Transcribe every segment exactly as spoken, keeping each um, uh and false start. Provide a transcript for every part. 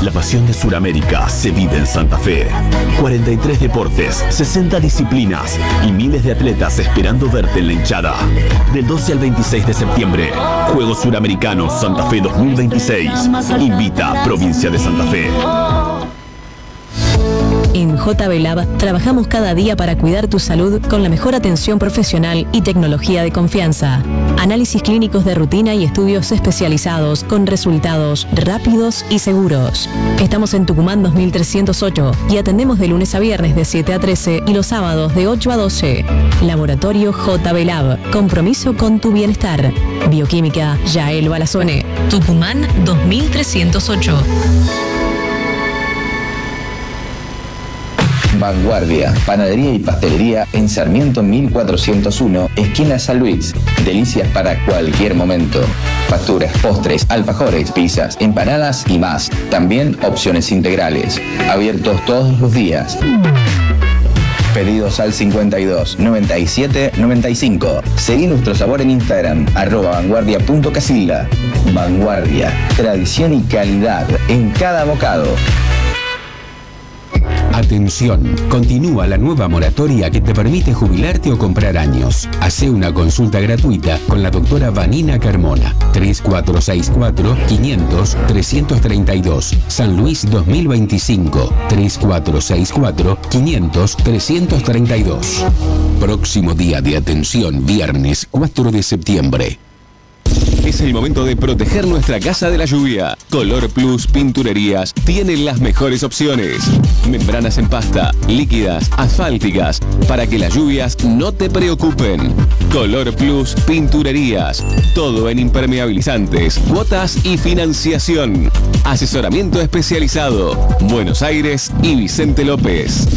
La pasión de Sudamérica se vive en Santa Fe. cuarenta y tres deportes, sesenta disciplinas y miles de atletas esperando verte en la hinchada. Del doce al veintiséis de septiembre, Juegos Suramericanos Santa Fe dos mil veintiséis. Invita Provincia de Santa Fe. En J B Lab trabajamos cada día para cuidar tu salud con la mejor atención profesional y tecnología de confianza. Análisis clínicos de rutina y estudios especializados con resultados rápidos y seguros. Estamos en Tucumán dos mil trescientos ocho y atendemos de lunes a viernes de siete a trece y los sábados de ocho a doce. Laboratorio J B Lab. Compromiso con tu bienestar. Bioquímica Yael Balazone. Tucumán dos mil trescientos ocho. Vanguardia, panadería y pastelería en Sarmiento mil cuatrocientos uno, esquina San Luis. Delicias para cualquier momento. Facturas, postres, alfajores, pizzas, empanadas y más. También opciones integrales. Abiertos todos los días. Pedidos al cincuenta y dos, noventa y siete, noventa y cinco. Seguí nuestro sabor en Instagram, arroba vanguardia punto casilda. Vanguardia, tradición y calidad en cada bocado. Atención, continúa la nueva moratoria que te permite jubilarte o comprar años. Hacé una consulta gratuita con la doctora Vanina Carmona. tres cuatro seis cuatro, quinientos, trescientos treinta y dos. San Luis dos mil veinticinco. tres cuatro seis cuatro, quinientos, trescientos treinta y dos. Próximo día de atención, viernes cuatro de septiembre. Es el momento de proteger nuestra casa de la lluvia. Color Plus Pinturerías tiene las mejores opciones. Membranas en pasta, líquidas, asfálticas, para que las lluvias no te preocupen. Color Plus Pinturerías. Todo en impermeabilizantes, cuotas y financiación. Asesoramiento especializado. Buenos Aires y Vicente López.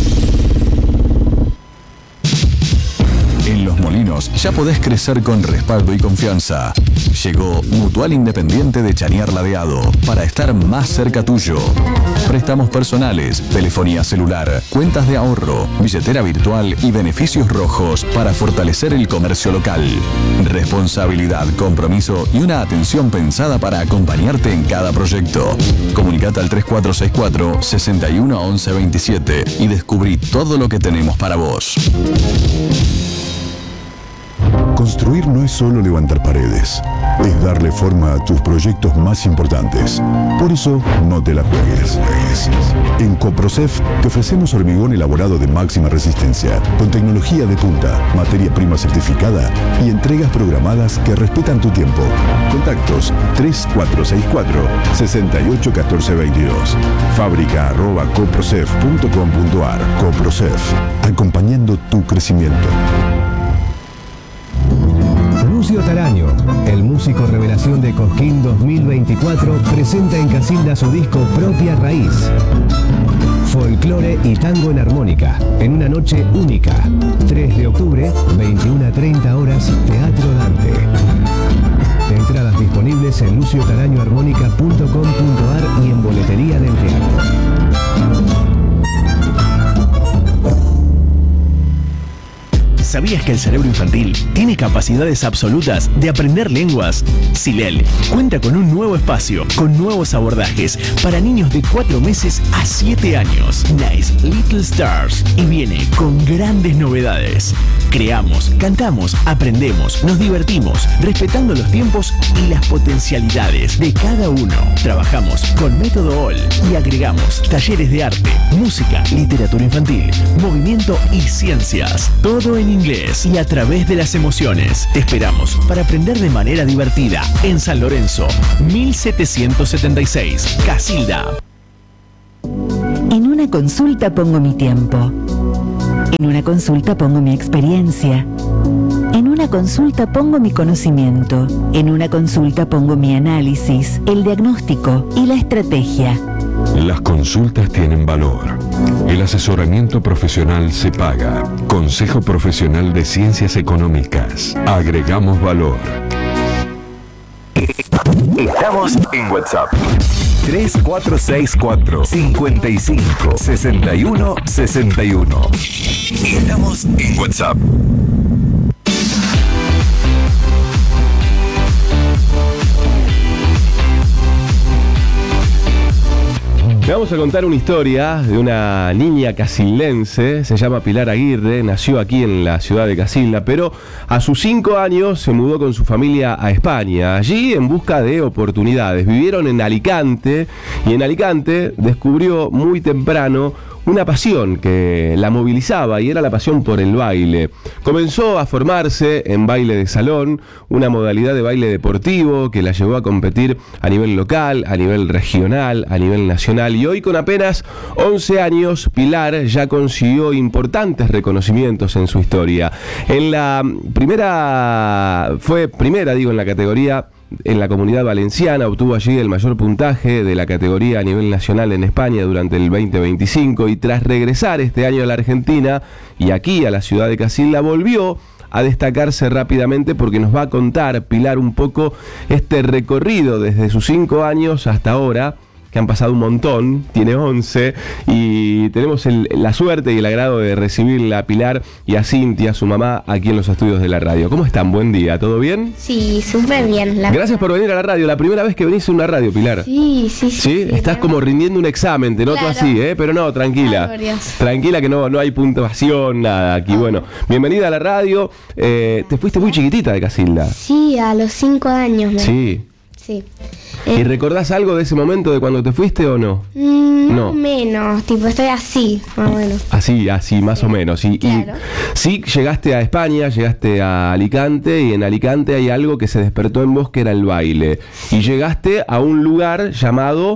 En Los Molinos ya podés crecer con respaldo y confianza. Llegó Mutual Independiente de Chañar Ladeado para estar más cerca tuyo. Préstamos personales, telefonía celular, cuentas de ahorro, billetera virtual y beneficios rojos para fortalecer el comercio local. Responsabilidad, compromiso y una atención pensada para acompañarte en cada proyecto. Comunicate al tres cuatro seis cuatro, seis uno once veintisiete y descubrí todo lo que tenemos para vos. Construir no es solo levantar paredes, es darle forma a tus proyectos más importantes. Por eso, no te la juegues. En Coprocef te ofrecemos hormigón elaborado de máxima resistencia, con tecnología de punta, materia prima certificada y entregas programadas que respetan tu tiempo. Contactos tres cuatro seis cuatro, seis ocho uno cuatro dos dos. Fábrica arroba coprocef punto com punto ar. Coprocef, acompañando tu crecimiento. Lucio Taraño, el músico revelación de Cosquín dos mil veinticuatro, presenta en Casilda su disco Propia Raíz. Folclore y tango en armónica, en una noche única. tres de octubre, veintiuna a treinta horas, Teatro Dante. Entradas disponibles en lucio taraño armónica punto com punto ar y en boletería del teatro. ¿Sabías que el cerebro infantil tiene capacidades absolutas de aprender lenguas? Silel cuenta con un nuevo espacio, con nuevos abordajes para niños de cuatro meses a siete años. Nice Little Stars. Y viene con grandes novedades. Creamos, cantamos, aprendemos, nos divertimos, respetando los tiempos y las potencialidades de cada uno. Trabajamos con método O L y agregamos talleres de arte, música, literatura infantil, movimiento y ciencias. Todo en inglés y a través de las emociones. Te esperamos para aprender de manera divertida en San Lorenzo, mil setecientos setenta y seis, Casilda. En una consulta pongo mi tiempo. En una consulta pongo mi experiencia. En una consulta pongo mi conocimiento. En una consulta pongo mi análisis, el diagnóstico y la estrategia. Las consultas tienen valor. El asesoramiento profesional se paga. Consejo Profesional de Ciencias Económicas. Agregamos valor. Estamos en WhatsApp. tres cuatro seis cuatro, cinco cinco, seis uno seis uno. Estamos en WhatsApp. Le vamos a contar una historia de una niña casildense, se llama Pilar Aguirre, nació aquí en la ciudad de Casilda, pero a sus cinco años se mudó con su familia a España, allí en busca de oportunidades. Vivieron en Alicante y en Alicante descubrió muy temprano una pasión que la movilizaba y era la pasión por el baile. Comenzó a formarse en baile de salón, una modalidad de baile deportivo que la llevó a competir a nivel local, a nivel regional, a nivel nacional, y hoy con apenas once años Pilar ya consiguió importantes reconocimientos en su historia. En la primera, fue primera digo en la categoría en la Comunidad Valenciana, obtuvo allí el mayor puntaje de la categoría a nivel nacional en España durante el veinte veinticinco, y tras regresar este año a la Argentina y aquí a la ciudad de Casilda volvió a destacarse rápidamente, porque nos va a contar Pilar un poco este recorrido desde sus cinco años hasta ahora, que han pasado un montón, tiene once, y tenemos el, la suerte y el agrado de recibirla a Pilar y a Cintia, su mamá, aquí en los estudios de la radio. ¿Cómo están? Buen día, ¿todo bien? Sí, súper bien. La Gracias por venir a la radio, la primera vez que venís a una radio, Pilar. Sí, sí, sí. ¿Sí? sí Estás como rindiendo un examen, te noto claro. así, ¿eh? Pero no, tranquila. Ay, tranquila que no, no hay puntuación, nada aquí. Oh. Bueno, bienvenida a la radio. Eh, te fuiste muy chiquitita de Casilda. Sí, a los cinco años. Me... Sí. Sí. ¿Y recordás algo de ese momento de cuando te fuiste o no? Mm, no. menos, tipo, estoy así, más o menos. Así, así, más sí. o menos. Y, claro. y sí, llegaste a España, llegaste a Alicante, y en Alicante hay algo que se despertó en vos, que era el baile. Y llegaste a un lugar llamado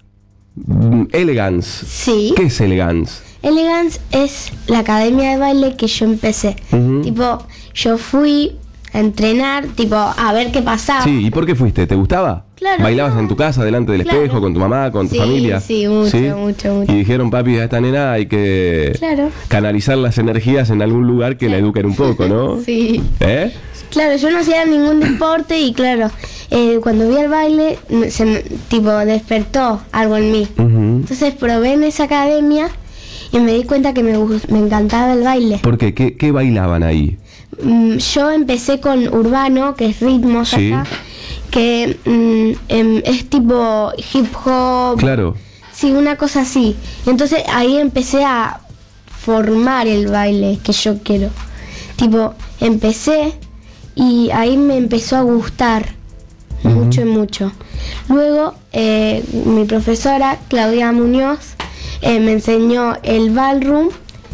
mm, Elegance. Sí. ¿Qué es Elegance? Elegance es la academia de baile que yo empecé. Uh-huh. Tipo, yo fui a entrenar, tipo, a ver qué pasaba. Sí, ¿y por qué fuiste? ¿Te gustaba? Claro. ¿Bailabas no. en tu casa, delante del claro. espejo, con tu mamá, con sí, tu familia? Sí, mucho, ¿Sí? mucho, mucho. Y dijeron, papi, a esta nena hay que claro. canalizar las energías en algún lugar que claro. la eduquen un poco, ¿no? Sí. ¿Eh? Claro, yo no hacía ningún deporte y claro, eh, cuando vi el baile, se me, tipo, despertó algo en mí. Uh-huh. Entonces probé en esa academia y me di cuenta que me, me encantaba el baile. ¿Por qué? ¿Qué, qué bailaban ahí? Yo empecé con urbano, que es ritmos ¿Sí? acá, que mm, es tipo hip hop. Claro. Sí, una cosa así. Entonces ahí empecé a formar el baile que yo quiero. Tipo, empecé y ahí me empezó a gustar uh-huh. mucho y mucho. Luego eh, mi profesora, Claudia Muñoz, eh, me enseñó el ballroom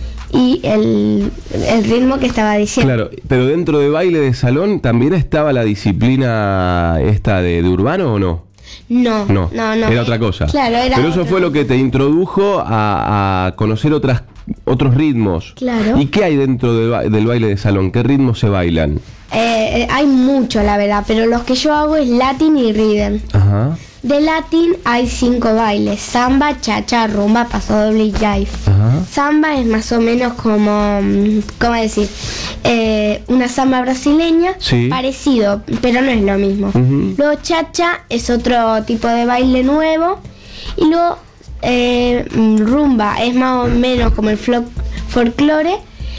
y el, el ritmo que estaba diciendo. Claro, pero dentro de baile de salón también estaba la disciplina esta de, de urbano, ¿o no? No, no, no, no. Era otra cosa. Claro, era Pero eso otro. fue lo que te introdujo a, a conocer otras, otros ritmos. Claro. ¿Y qué hay dentro de, del baile de salón? ¿Qué ritmos se bailan? Eh, hay mucho, la verdad, pero los que yo hago es Latin y Rhythm. Ajá. De Latin hay cinco bailes: samba, cha-cha, rumba, paso doble y jive. Ajá. Samba es más o menos como, ¿cómo decir? Eh, una samba brasileña, sí. parecido, pero no es lo mismo. Uh-huh. Luego cha-cha es otro tipo de baile nuevo. Y luego eh, rumba es más o menos como el flo- folclore.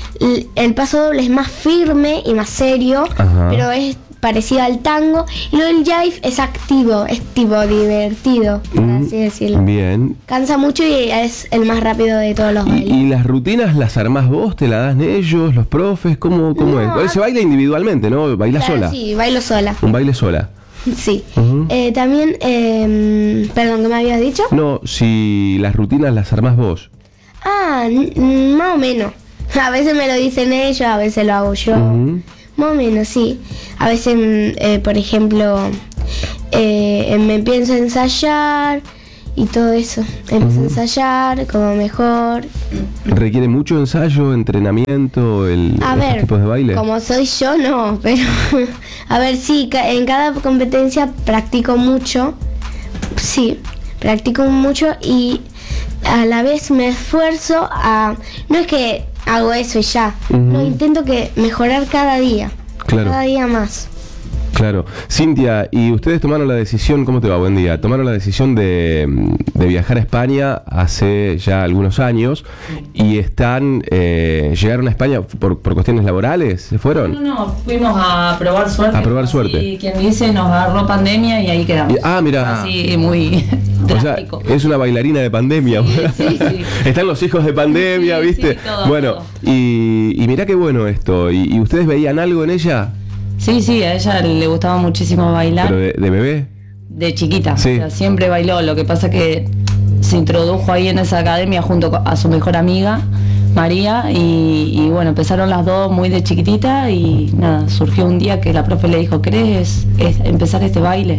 El paso doble es más firme y más serio, Ajá. pero es parecido al tango. Y luego el jive es activo, es tipo divertido, por mm, así decirlo. Bien. Cansa mucho y es el más rápido de todos los bailes. ¿Y, y las rutinas las armás vos? ¿Te las dan ellos, los profes? ¿Cómo, cómo no, es? Se baila individualmente, ¿no? ¿Bailas claro, sola? Sí, bailo sola. ¿Un baile sola? Sí. Uh-huh. Eh, también, eh, perdón, ¿qué me habías dicho? No, si las rutinas las armás vos. Ah, n- más o menos. A veces me lo dicen ellos, a veces lo hago yo. Uh-huh. Más o menos, sí. A veces, eh, por ejemplo, eh, me empiezo a ensayar y todo eso. Empiezo uh-huh. a ensayar como mejor. ¿Requiere mucho ensayo, entrenamiento, el, a estos ver, tipos de baile? Como soy yo, no. Pero, a ver, sí, en cada competencia practico mucho. Sí, practico mucho y a la vez me esfuerzo a... No es que hago eso y ya. Uh-huh. No, intento que mejorar cada día. Claro. Cada día más. Claro. Cintia, y ustedes tomaron la decisión, ¿cómo te va? Buen día. Tomaron la decisión de, de viajar a España hace ya algunos años y están, eh, llegaron a España por, por cuestiones laborales, ¿se fueron? No, no, fuimos a probar suerte. A probar suerte. Y quien dice, nos agarró pandemia y ahí quedamos. Y, ah, mira. Así, muy o sea, es una bailarina de pandemia. Sí, sí, sí. Están los hijos de pandemia, sí, ¿viste? Sí, todo, bueno, todo. Y, y mirá qué bueno esto. ¿Y, ¿Y ustedes veían algo en ella? Sí, sí, a ella le gustaba muchísimo bailar. ¿Pero de, de bebé? De chiquita, sí. O sea, siempre bailó. Lo que pasa que se introdujo ahí en esa academia junto a su mejor amiga, María, y, y bueno, empezaron las dos muy de chiquitita y nada, surgió un día que la profe le dijo, ¿querés es, empezar este baile?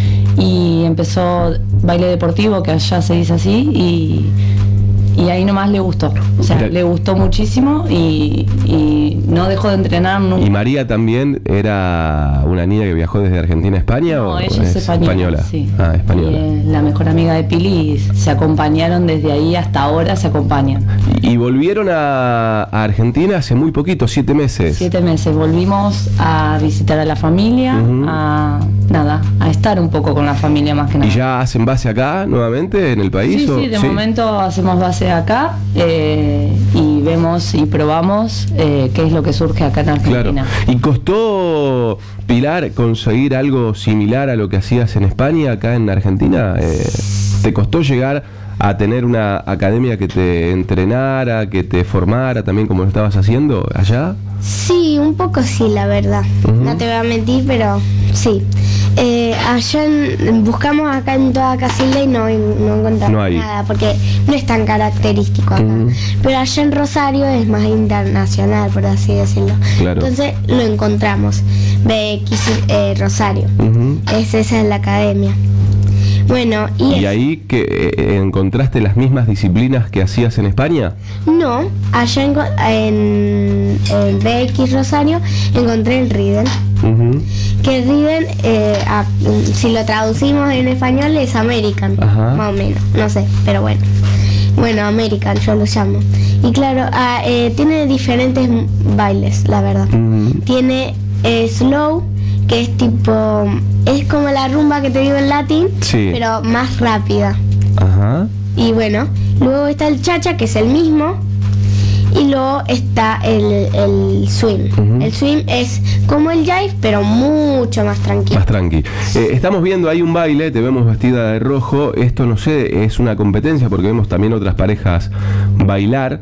Y empezó baile deportivo, que allá se dice así, y... Y ahí nomás le gustó, o sea, Mira, le gustó muchísimo y, y no dejó de entrenar nunca. ¿Y María también era una niña que viajó desde Argentina a España? No, o ella es, es española, española. Sí. Ah, española. Y, eh, la mejor amiga de Pili y se acompañaron desde ahí hasta ahora, se acompañan. ¿Y, y volvieron a, a Argentina hace muy poquito, siete meses? Siete meses, volvimos a visitar a la familia, uh-huh. a nada, a estar un poco con la familia más que nada. ¿Y ya hacen base acá nuevamente en el país? Sí, o? sí, de ¿Sí? momento hacemos base acá eh, y vemos y probamos eh, qué es lo que surge acá en Argentina. Claro. ¿Y costó, Pilar, conseguir algo similar a lo que hacías en España acá en Argentina? Eh, ¿Te costó llegar a tener una academia que te entrenara, que te formara también como lo estabas haciendo allá? Sí, un poco sí, la verdad. Uh-huh. No te voy a mentir, pero sí. Eh, allá en, buscamos acá en toda Casilda y no, no encontramos no nada, porque no es tan característico acá. Uh-huh. Pero allá en Rosario es más internacional, por así decirlo. Claro. Entonces lo encontramos. B X eh, Rosario. Uh-huh. Es, esa es la academia. Bueno, y, ¿Y ahí que eh, encontraste las mismas disciplinas que hacías en España? No, allá en, en, en B X Rosario encontré el Rhythm. Uh-huh. Que el Rhythm, eh, a, si lo traducimos en español, es American, Ajá. más o menos, no sé, pero bueno. Bueno, American yo lo llamo. Y claro, ah, eh, tiene diferentes bailes, la verdad. Uh-huh. Tiene eh, slow, que es tipo, es como la rumba que te digo en latín, sí. pero más rápida. Ajá. Y bueno, luego está el cha-cha, que es el mismo, y luego está el, el swing. Uh-huh. El swing es como el jive, pero mucho más tranquilo. Más tranqui. Eh, estamos viendo ahí un baile, te vemos vestida de rojo. Esto, no sé, es una competencia porque vemos también otras parejas bailar.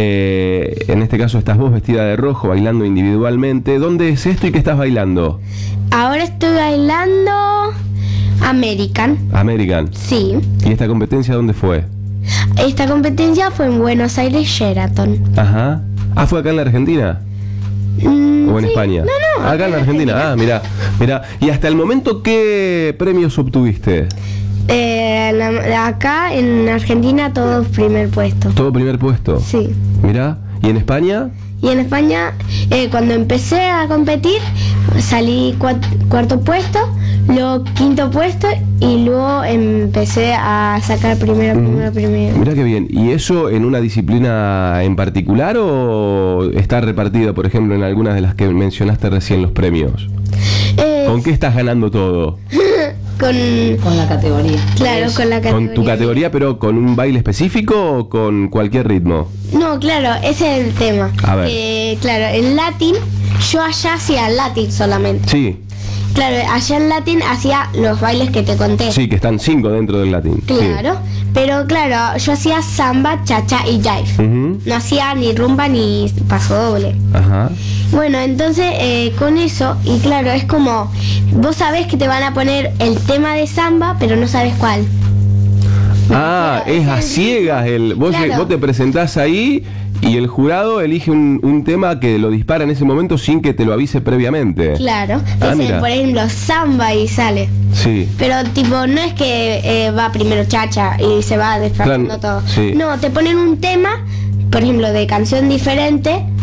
Eh, en este caso estás vos vestida de rojo bailando individualmente. ¿Dónde es esto y qué estás bailando? Ahora estoy bailando American. American. Sí. ¿Y esta competencia dónde fue? Esta competencia fue en Buenos Aires, Sheraton. Ajá. Ah, ¿fue acá en la Argentina? Mm, ¿O en sí. España? No, no. Acá en la Argentina. Argentina. Ah, mira, mira. ¿Y hasta el momento qué premios obtuviste? Eh, la, acá en Argentina todo primer puesto. ¿Todo primer puesto? Sí. Mira, ¿y en España? Y en España, eh, cuando empecé a competir, salí cuat, cuarto puesto, luego quinto puesto y luego empecé a sacar primero, primero, mm. primero. Mirá qué bien. ¿Y eso en una disciplina en particular o está repartido, por ejemplo, en algunas de las que mencionaste recién los premios? Eh, ¿Con qué estás ganando todo? Con, con la categoría. Claro, con la categoría. ¿Con tu categoría, pero con un baile específico o con cualquier ritmo? No, claro, ese es el tema. A ver. Eh, claro, en latín, yo allá hacía latín solamente. Sí. Claro, allá en latín hacía los bailes que te conté. Sí, que están cinco dentro del latín. Claro, sí. Pero claro, yo hacía samba, cha-cha y jive. Uh-huh. No hacía ni rumba ni paso doble. Ajá. Bueno, entonces eh, con eso, y claro, es como, vos sabés que te van a poner el tema de samba, pero no sabes cuál. Ah, claro, es a ciegas. El, vos, claro. vos te presentás ahí y el jurado elige un, un tema que lo dispara en ese momento sin que te lo avise previamente. Claro, ah, dice, por ejemplo, samba y sale. Sí. Pero tipo, no es que eh, va primero chacha y se va desplazando todo. Sí. No, te ponen un tema, por ejemplo, de canción diferente,